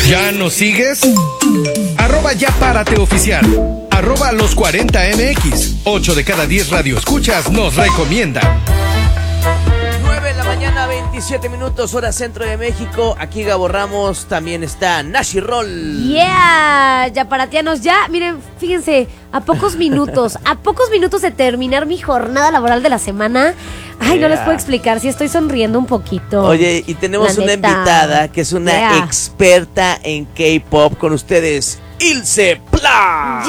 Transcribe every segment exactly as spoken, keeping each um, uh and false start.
¿Ya nos sigues? Arroba Ya Párate Oficial. Arroba Los cuarenta M X. ocho de cada diez radioescuchas nos recomiendan. nueve de la mañana, veintisiete minutos, hora centro de México. Aquí Gabo Ramos, también está Nashi Roll. Yeah, yaparatianos, ya, miren, fíjense, a pocos minutos, a pocos minutos de terminar mi jornada laboral de la semana. Ay, Yeah. no les puedo explicar, si estoy sonriendo un poquito. Oye, y tenemos La una neta. invitada que es una Yeah. experta en K-pop con ustedes, Ilse Pla.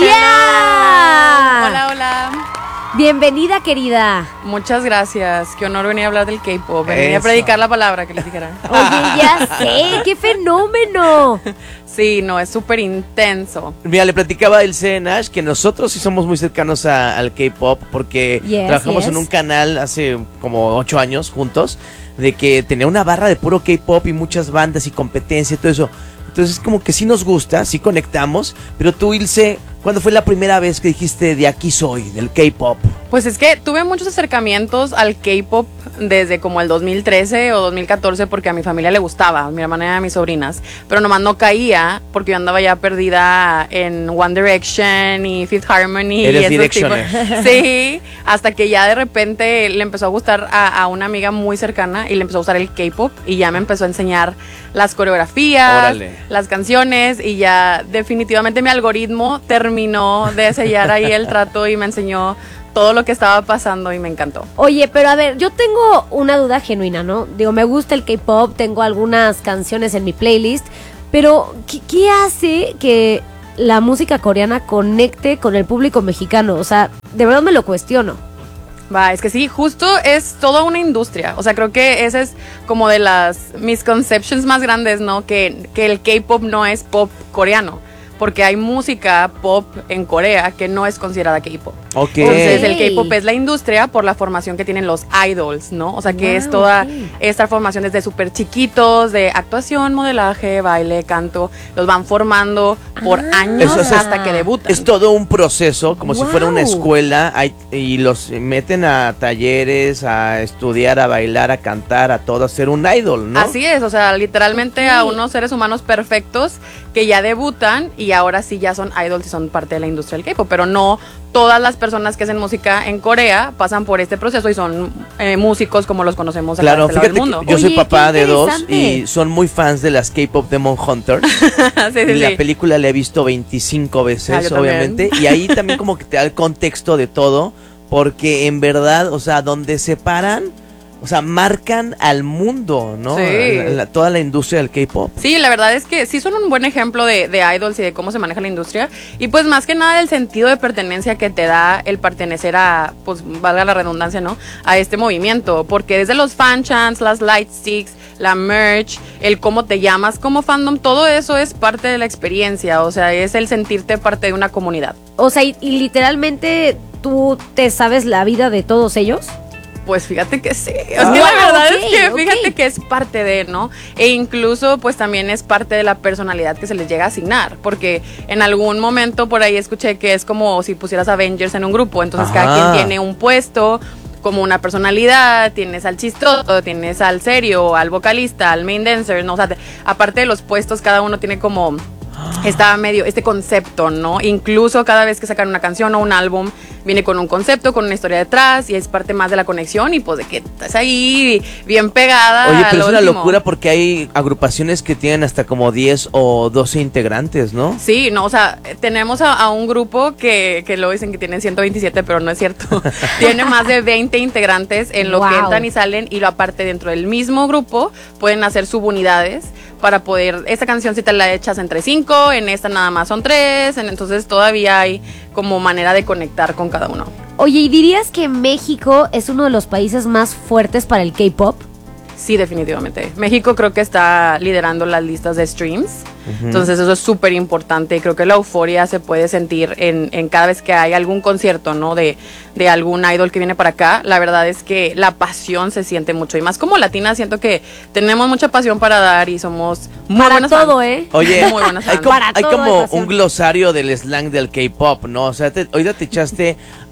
¡Ya! Hola, hola. Bienvenida, querida. Muchas gracias. Qué honor venir a hablar del K-pop. Venir a Eso. predicar la palabra que les dijera. Oye, ya sé, qué fenómeno. Sí, no, es súper intenso. Mira, le platicaba a Ilse Nash que nosotros sí somos muy cercanos a- al K-pop porque Yes, trabajamos yes. en un canal hace como ocho años juntos, de que tenía una barra de puro K-pop y muchas bandas y competencia y todo eso. Entonces como que sí nos gusta, sí conectamos, pero tú, Ilse, ¿cuándo fue la primera vez que dijiste de aquí soy, del K-pop? Pues es que tuve muchos acercamientos al K-pop desde como el dos mil trece o dos mil catorce porque a mi familia le gustaba, a mi hermana y a mis sobrinas, pero nomás no caía porque yo andaba ya perdida en One Direction y Fifth Harmony. Eres y esos Directioner. tipos. Sí, hasta que ya de repente le empezó a gustar a, a una amiga muy cercana y le empezó a gustar el K-pop y ya me empezó a enseñar las coreografías, Órale. las canciones y ya definitivamente mi algoritmo terminó de sellar ahí el trato y me enseñó todo lo que estaba pasando y me encantó. Oye, pero a ver, yo tengo una duda genuina, ¿no? Digo, me gusta el K-pop, tengo algunas canciones en mi playlist, pero ¿qué, qué hace que la música coreana conecte con el público mexicano? O sea, de verdad me lo cuestiono. Va, es que sí, justo es toda una industria. O sea, creo que esa es como de las misconceptions más grandes, ¿no? Que, que el K-pop no es pop coreano. Porque hay música pop en Corea que no es considerada K-pop. Ok. Entonces el Ok. K-pop es la industria por la formación que tienen los idols, ¿no? O sea que Wow, es toda ok. esta formación desde súper chiquitos, de actuación, modelaje, baile, canto. Los van formando por Ah. años Eso es- hasta que debutan. Es todo un proceso, como si fuera una Wow. escuela, hay- y los meten a talleres, a estudiar, a bailar, a cantar, a todo, a ser un idol, ¿no? Así es, o sea, literalmente Ok. a unos seres humanos perfectos que ya debutan y ahora sí ya son idols y son parte de la industria del K-pop, pero no todas las personas que hacen música en Corea pasan por este proceso y son eh, músicos como los conocemos acá Claro, de este lado del fíjate mundo. que yo soy Oye, papá qué de dos interesante. y son muy fans de las K-pop Demon Hunters. Sí, sí, Y la sí. película la he visto veinticinco veces, Ah, yo también. obviamente. Y ahí también como que te da el contexto de todo, porque en verdad, o sea, donde se paran, o sea, marcan al mundo, ¿no? Sí. La- la- toda la industria del K-pop. Sí, la verdad es que sí son un buen ejemplo de, de idols y de cómo se maneja la industria. Y pues más que nada del sentido de pertenencia que te da el pertenecer a, pues valga la redundancia, ¿no? A este movimiento. Porque desde los fan chants, las light sticks, la merch, el cómo te llamas como fandom, todo eso es parte de la experiencia. O sea, es el sentirte parte de una comunidad. O sea, y, y literalmente tú te sabes la vida de todos ellos. Pues fíjate que sí. Es Ah, que la verdad ok, es que fíjate ok. que es parte de, ¿no? E incluso pues también es parte de la personalidad que se les llega a asignar. Porque en algún momento por ahí escuché que es como si pusieras Avengers en un grupo. Entonces cada Ajá. quien tiene un puesto, como una personalidad, tienes al chistoso, tienes al serio, al vocalista, al main dancer, ¿no? O sea, te- aparte de los puestos, cada uno tiene como está medio este concepto, ¿no? Incluso cada vez que sacan una canción o un álbum viene con un concepto, con una historia detrás y es parte más de la conexión y pues de que estás ahí bien pegada. Oye, a pero lo es una último. locura porque hay agrupaciones que tienen hasta como diez o doce integrantes, ¿no? Sí, no, o sea, tenemos a, a un grupo que, que luego dicen que tienen ciento veintisiete, pero no es cierto. Tiene más de veinte integrantes en lo que Wow. entran y salen y lo aparte dentro del mismo grupo pueden hacer subunidades para poder, esta canción si te la echas entre cinco, en esta nada más son tres, en- entonces todavía hay como manera de conectar con cada uno. Oye, ¿y dirías que México es uno de los países más fuertes para el K-pop? Sí, definitivamente. México creo que está liderando las listas de streams. Entonces eso es súper importante y creo que la euforia se puede sentir en, en cada vez que hay algún concierto, ¿no? De, de algún idol que viene para acá. La verdad es que la pasión se siente mucho y más como latina siento que tenemos mucha pasión para dar y somos muy Para buenas todo, fans. ¿eh? Oye, Muy buenas hay fans. como, Para hay todo hay como pasión. un glosario del slang del K-pop, ¿no? O sea, te, ahorita te echaste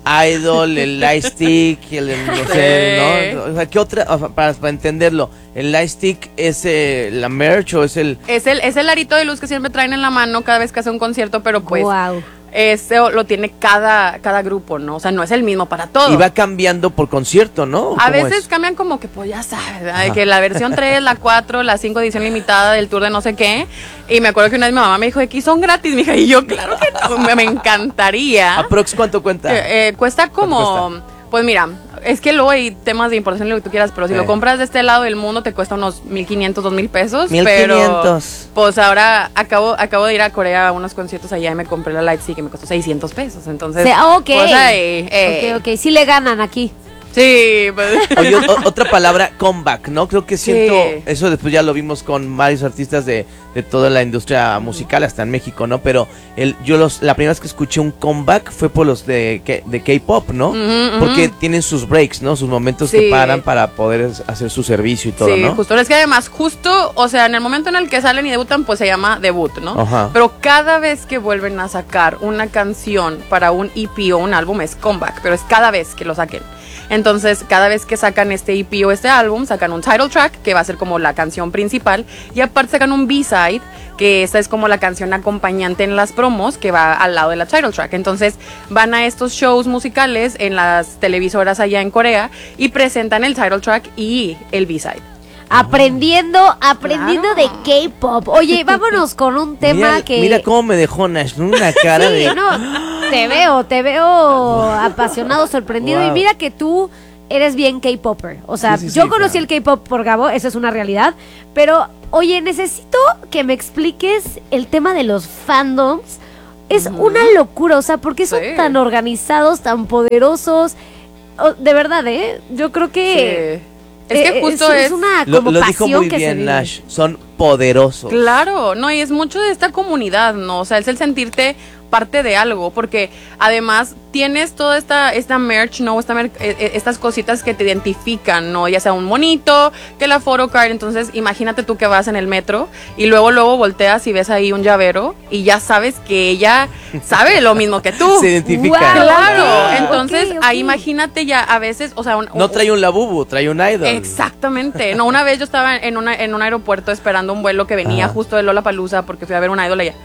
Idol, el Lightstick, el, el- no sé, ¿no? O sea, ¿qué otra? O sea, para, para entenderlo, ¿el Lightstick es eh, la merch o es el...? Es el, es el arito de luz que siempre traen en la mano cada vez que hace un concierto, pero pues Wow. ese lo tiene cada, cada grupo, ¿no? O sea, no es el mismo para todos. Y va cambiando por concierto, ¿no? A ¿Cómo veces es? cambian como que, pues ya sabes, ¿verdad? De que la versión tres, la cuatro, la cinco edición limitada del tour de no sé qué. Y me acuerdo que una vez mi mamá me dijo, aquí son gratis, mija. Y yo, claro que no, me, me encantaría. ¿Aprox cuánto cuenta? Eh, eh, cuesta como, cuesta? pues mira, es que luego hay temas de importación y lo que tú quieras, pero si Eh. lo compras de este lado del mundo te cuesta unos mil quinientos, dos mil pesos. mil Pero quinientos. pues ahora acabo, acabo de ir a Corea a unos conciertos allá y me compré la Lightstick que me costó seiscientos pesos. Entonces, Sí, ok. pues ahí, eh, Ok, ok. Sí le ganan aquí. sí, pues. Oye, o- otra palabra, comeback, ¿no? Creo que siento, Sí. eso después ya lo vimos con varios artistas de, de toda la industria musical, hasta en México, ¿no? Pero el, yo los, la primera vez que escuché un comeback fue por los de, K- de K-pop, ¿no? Ujú, ujú. Porque tienen sus breaks, ¿no? Sus momentos que Sí. paran para poder hacer su servicio y todo, Sí, ¿no? justo. Es que además, justo, o sea, en el momento en el que salen y debutan, pues se llama debut, ¿no? Ajá. Pero cada vez que vuelven a sacar una canción para un E P o un álbum es comeback, pero es cada vez que lo saquen. Entonces, cada vez que sacan este E P o este álbum, sacan un title track, que va a ser como la canción principal, y aparte sacan un B-side, que esta es como la canción acompañante en las promos, que va al lado de la title track. Entonces, van a estos shows musicales en las televisoras allá en Corea y presentan el title track y el B-side. Aprendiendo, aprendiendo Claro. de K-pop. Oye, vámonos con un tema mira, que. mira cómo me dejó Nash, ¿no? Una cara Sí, de... no, te veo, te veo apasionado, sorprendido. Wow. Y mira que tú eres bien K-popper. O sea, Sí, sí, yo sí, conocí claro. el K-pop por Gabo, eso es una realidad. Pero, oye, necesito que me expliques el tema de los fandoms. Es una locura, o sea, ¿por qué son Sí. tan organizados, tan poderosos? Oh, de verdad, ¿eh? Yo creo que... Sí. Es que eh, justo es, es una Lo, como lo dijo pasión muy que se bien vive. Nash, son poderosos. claro, no, y es mucho de esta comunidad, ¿no? O sea, es el sentirte parte de algo, porque además tienes toda esta esta merch, ¿no? Esta mer- eh, eh, estas cositas que te identifican, ¿no? Ya sea un monito, que la photocard, entonces imagínate tú que vas en el metro y luego luego volteas y ves ahí un llavero y ya sabes que ella sabe lo mismo que tú. Se identifica. Wow. Claro, Ok, entonces ok, ok. ahí imagínate ya a veces, o sea, un- No trae un labubu, trae un idol. Exactamente. No, una vez yo estaba en, una, en un aeropuerto esperando un vuelo que venía Ajá. justo de Lollapalooza porque fui a ver un idol allá.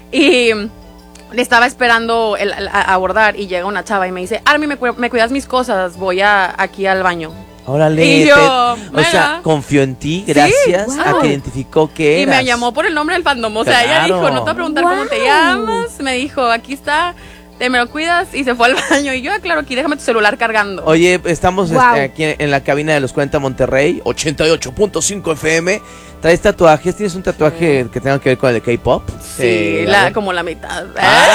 Y mm, le estaba esperando el- a, a abordar y llega una chava y me dice, Army, me, cu- me cuidas mis cosas, voy a, aquí al baño. Órale, Y yo, te- o mira. sea, confió en ti gracias wow. a que identificó que Y eras. me llamó por el nombre del fandom. O sea, ella Claro. dijo, no te voy a preguntar cómo te Wow. llamas. Me dijo, aquí está, te me lo cuidas. Y se fue al baño. Y yo, "Ah, claro, aquí déjame tu celular cargando. Oye, estamos Wow. este, aquí en la cabina de los cuarenta Monterrey, ochenta y ocho punto cinco F M. ¿Traes tatuajes? ¿Tienes un tatuaje que tenga que ver con el de K-pop? Sí, Eh, la, algo. como la mitad.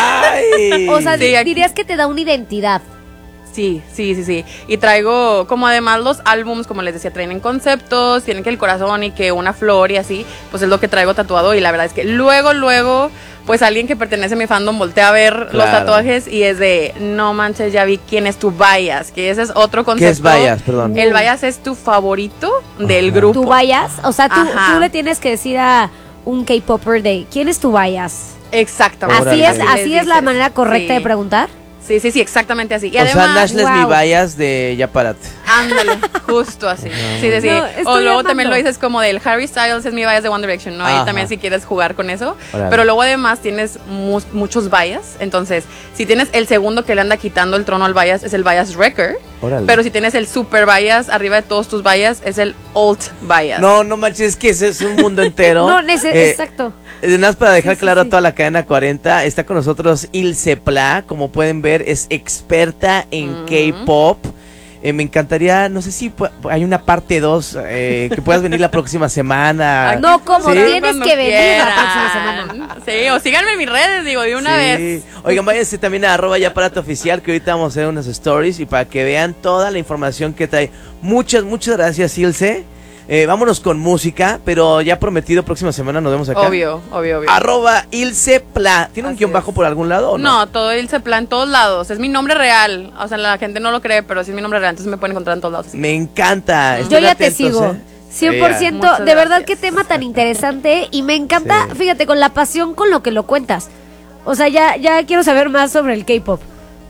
Ay. O sea, Sí, aquí- dirías que te da una identidad. Sí, sí, sí, sí. Y traigo, como además los álbums, como les decía, traen conceptos, tienen que el corazón y que una flor y así, pues es lo que traigo tatuado. Y la verdad es que luego, luego, pues alguien que pertenece a mi fandom voltea a ver los Claro. tatuajes y es de, no manches, ya vi quién es tu bias, que ese es otro concepto. ¿Qué es bias? Perdón. El bias es tu favorito del Ajá. grupo. ¿Tú vayas? O sea, tú, Ajá. tú le tienes que decir a un K-popper de ¿quién es tu bias? Exactamente. Así es, Órale. así Les es la dices. manera correcta Sí. de preguntar. Sí, sí, sí, exactamente así. Y o además, sea, Nash es mi wow. bias de ya párate. ándale, justo así. Sí, sí, sí. No, o estoy luego amando. también lo dices como del Harry Styles es mi bias de One Direction, ¿no? Ahí Ajá. también si quieres jugar con eso. Órale. Pero luego además tienes mu- muchos bias. Entonces, si tienes el segundo que le anda quitando el trono al bias, es el bias wrecker. Órale. Pero si tienes el super bias arriba de todos tus bias, es el alt bias. No, no manches, es que ese es un mundo entero. No, nece- Eh, exacto. Eh, Nada más para dejar Sí, sí, claro sí. a toda la cadena cuarenta, está con nosotros Ilse Pla, como pueden ver, es experta en Ujú. K-pop. Eh, me encantaría, no sé si pu- hay una parte dos, eh, que puedas venir la próxima semana. Aquí No, como ¿Sí? tienes cuando que venir la quieran. próxima semana. Sí, o síganme en mis redes, digo, de una Sí. vez. Oigan, váyanse también a arroba ya aparato oficial, que ahorita vamos a hacer unas stories y para que vean toda la información que trae. Muchas, muchas gracias, Ilse. Eh, vámonos con música, pero ya prometido, próxima semana nos vemos acá. Obvio, obvio, obvio. Arroba Ilse Pla. ¿Tiene un Así guión es. bajo por algún lado o no? No, todo el Cepla en todos lados. Es mi nombre real. O sea, la gente no lo cree, pero sí es mi nombre real. Entonces me pueden encontrar en todos lados. Me encanta. Yo Estén ya te atentos, sigo. ¿eh? cien por ciento, Muchas de verdad gracias. qué tema tan interesante y me encanta, Sí. fíjate, con la pasión con lo que lo cuentas. O sea, ya, ya quiero saber más sobre el K-pop.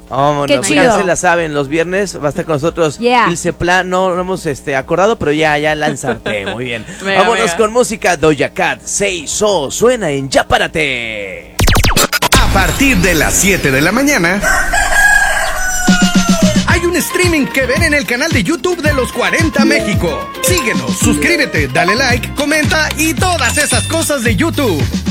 Vámonos, Qué chido. ya se la saben, los viernes va a estar con nosotros Yeah. Ilse Plan, no, no hemos este, acordado, pero ya, ya lanzarte, muy bien. Venga, Vámonos venga. con música, Doja Cat, Say So, suena en Ya Párate. A partir de las siete de la mañana hay un streaming que ver en el canal de YouTube de Los cuarenta México. Síguenos, suscríbete, dale like, comenta y todas esas cosas de YouTube.